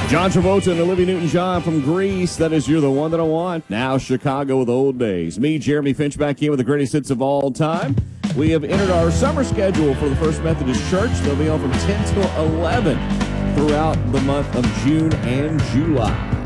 John Travolta and Olivia Newton-John from Grease. That is You're the One That I Want. Now Chicago with Old Days. Me, Jeremy Finch, back in with the greatest hits of all time. We have entered our summer schedule for the First Methodist Church. They'll be on from 10 till 11 throughout the month of June and July.